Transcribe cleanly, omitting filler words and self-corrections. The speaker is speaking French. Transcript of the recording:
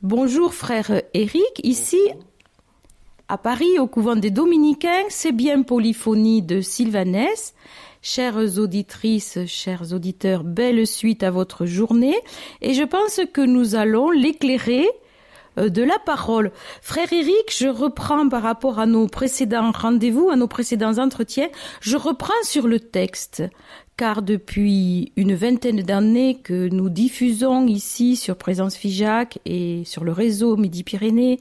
Bonjour frère Éric, ici à Paris au couvent des Dominicains, c'est bien Polyphonie de Sylvanès. Chères auditrices, chers auditeurs, belle suite à votre journée et je pense que nous allons l'éclairer de la parole. Frère Éric, je reprends par rapport à nos précédents rendez-vous, à nos précédents entretiens, je reprends sur le texte, car depuis une vingtaine d'années que nous diffusons ici sur Présence Figeac et sur le réseau Midi-Pyrénées